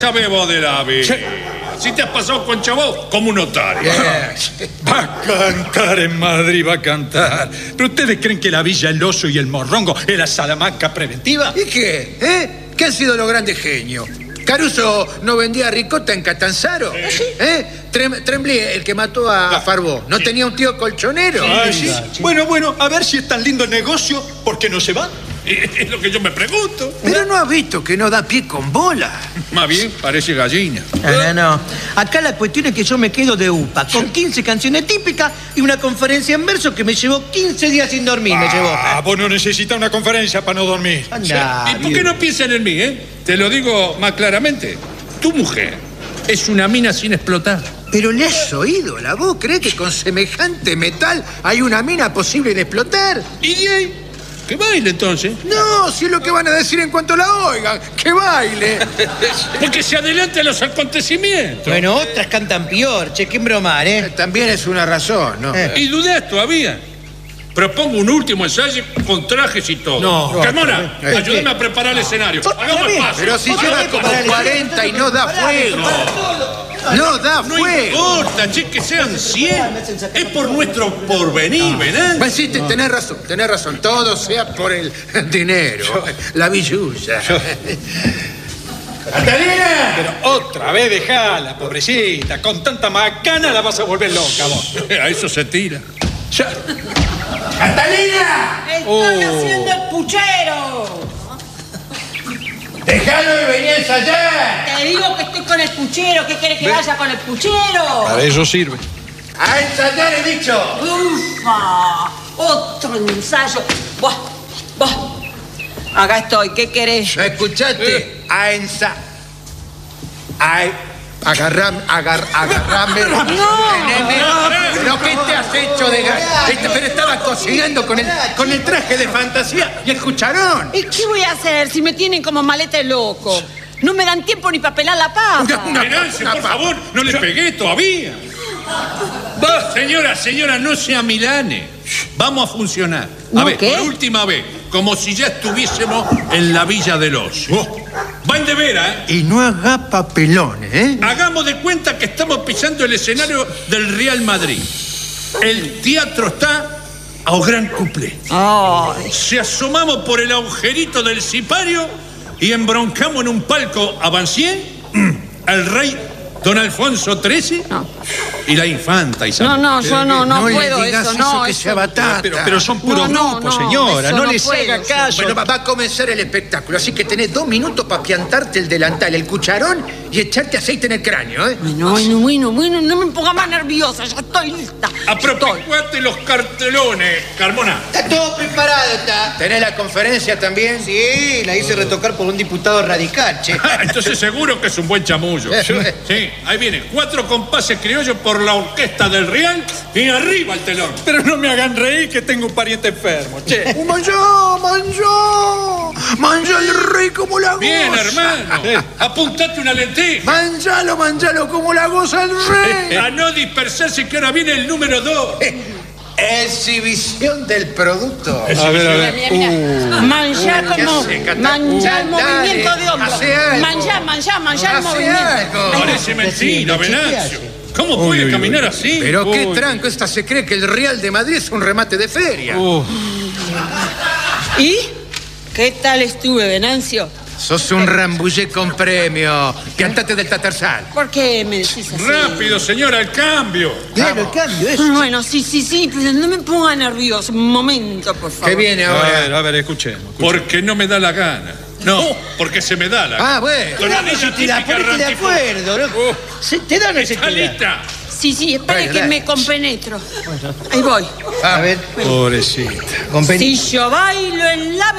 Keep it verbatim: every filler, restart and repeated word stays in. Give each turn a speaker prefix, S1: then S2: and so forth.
S1: Sabe vos de la vida. Si te has pasado con Chabó como un notario.
S2: Yes. Va a cantar en Madrid, va a cantar. ¿Pero ustedes creen que la Villa El Oso y el Morrongo es la Salamanca preventiva?
S3: ¿Y qué? ¿Eh? ¿Qué han sido los grandes genios? ¿Caruso no vendía ricota en Catanzaro?
S2: ¿Sí?
S3: ¿Eh? Trem Tremblay, el que mató a, a Farbó, ¿no tenía un tío colchonero?
S2: Ah, ¿sí? Bueno, bueno, a ver si es tan lindo el negocio, ¿por qué no se va?
S1: Es lo que yo me pregunto.
S3: Pero no has visto que no da pie con bola.
S1: Más bien, parece gallina.
S4: No, no, no. Acá la cuestión es que yo me quedo de upa, con quince canciones típicas y una conferencia en verso que me llevó quince días sin dormir, me llevó.
S2: Ah, vos no necesitas una conferencia para no dormir.
S4: Anda,
S1: ¿Y por qué no piensan en mí, eh? Te lo digo más claramente. Tu mujer es una mina sin explotar.
S3: Pero le has oído la voz. ¿Cree que con semejante metal hay una mina posible de explotar?
S1: ¿Y de ahí? Que baile entonces.
S3: No, si es lo que van a decir en cuanto la oigan. ¡Que baile!
S1: Porque se adelantan los acontecimientos.
S4: Bueno, otras cantan peor, che, qué bromar, ¿eh?
S3: También es una razón, ¿no?
S4: Eh.
S1: Y dudás todavía. Propongo un último ensayo con trajes y todo.
S3: No.
S1: Carmona,
S3: Eh,
S1: ayúdame a preparar el escenario. Hagamos espacio.
S3: Pero si lleva como cuarenta y no da fuego. No da
S1: No
S3: fuego.
S1: importa, che, que sean cien. Es por nuestro porvenir, ¿verdad?
S3: Pues sí, te- tenés razón, tenés razón. Todo sea por el dinero, la billulla. ¡Catalina!
S2: Pero otra vez dejala, pobrecita. Con tanta macana la vas a volver loca, vos.
S1: A eso se tira.
S2: Ya.
S3: ¡Catalina!
S5: ¡Estoy haciendo el puchero!
S3: ¡Déjalo y vení a ensayar!
S5: Te digo que estoy con el puchero. ¿Qué querés que vaya con el puchero?
S2: Para eso sirve.
S3: ¡A ensayar he dicho!
S5: ¡Ufa! Otro ensayo. Buah, buah. Acá estoy. ¿Qué querés?
S3: ¿No escuchaste? A ensayar. Ay, agarrame, agar, agarrame.
S5: No.
S3: Nene, ¿pero qué te has hecho de gas? Este, pero estaba cocinando con el, con el traje de fantasía y el cucharón.
S5: ¿Y qué voy a hacer si me tienen como maleta de loco? No me dan tiempo ni para pelar la papa.
S3: Una- una-
S1: Venancio,
S3: una
S1: por
S3: papa.
S1: favor, no le pegué todavía. Va, señora, señora, no sea Milane. Vamos a funcionar. A
S5: ¿No
S1: ver,
S5: qué?
S1: por última vez, como si ya estuviésemos en la Villa del Oso. Van de veras, ¿eh?
S3: Y no haga papelones, ¿eh?
S1: Hagamos de cuenta que estamos pisando el escenario del Real Madrid. El teatro está a gran cuplé.
S5: Ay.
S1: Se asomamos por el agujerito del sipario y embroncamos en un palco a Bancier, al rey Don Alfonso trece
S5: No.
S1: y la infanta Isabel.
S5: No, no, yo no, no,
S3: No le
S5: puedo
S3: digas
S5: eso,
S3: eso,
S5: no.
S3: que
S5: eso-
S3: sea batata.
S2: Pero, pero son puros
S5: No, no,
S2: grupos,
S5: no,
S2: señora.
S5: eso
S2: No,
S5: no
S2: les
S5: puedo,
S2: haga
S5: yo-
S2: caso.
S3: Bueno, va va a comenzar el espectáculo, así que tenés dos minutos para piantarte el delantal, el cucharón y echarte aceite en el cráneo, ¿eh?
S5: Bueno, bueno, bueno, bueno, no me ponga más nerviosa, ya estoy lista.
S1: Apropicuate los cartelones, Carmona.
S4: Está todo preparado, está.
S3: ¿Tenés la conferencia también?
S4: Sí, la hice retocar por un diputado radical, che.
S1: Ah, entonces seguro que es un buen chamullo. Sí, ahí viene. Cuatro compases criollos por la orquesta del Real y arriba el telón.
S2: Pero no me hagan reír que tengo un pariente enfermo, che.
S3: ¡Un manjó, manjó! ¡Manjá el rey como la goza!
S1: Bien, hermano. Apuntate una lenteja.
S3: ¡Manjalo, manjalo como la goza el rey!
S1: A no dispersarse que ahora viene el número dos.
S3: Exhibición del producto.
S2: A ver, a ver.
S5: Mira, mira. Manchar
S3: ¿qué
S5: como.
S3: hace, Cata?
S5: Manchar
S3: Uh,
S5: movimiento
S3: dale,
S5: de hombro.
S3: hace algo.
S5: Manchar, manchar, manchar
S3: Hace
S5: movimiento.
S3: algo.
S1: Parece mentira, Venancio. ¿Cómo puede caminar así?
S3: Pero qué
S2: Uy.
S3: tranco, esta se cree que el Real de Madrid es un remate de feria.
S2: Uh,
S5: ¿Y? ¿Qué tal estuve, Venancio?
S3: Sos un rambullé con premio. Piantate del tatarsal.
S5: ¿Por qué me decís así?
S1: Rápido, señora, el cambio.
S4: Claro, el cambio es.
S5: Bueno, sí, sí, sí, pero no me ponga nervioso. Un momento, por favor.
S3: ¿Qué viene
S2: a ver,
S3: ahora?
S2: a ver, escuchemos.
S1: Porque no me da la gana. No, porque se me da la gana.
S3: Ah, bueno.
S1: Con la
S4: Dame
S1: niña
S4: ese tira,
S1: típica
S4: ponete de
S1: rantifo-
S4: acuerdo, ¿no?
S1: Uh,
S4: Se- Te dan ese
S1: ¿Está
S4: tira.
S1: lista?
S5: Sí, sí, espere
S3: Bueno,
S5: que
S3: dale.
S5: me compenetro. Ahí voy.
S4: A ver.
S2: Pobrecita.
S4: Compen-
S5: Si yo bailo en la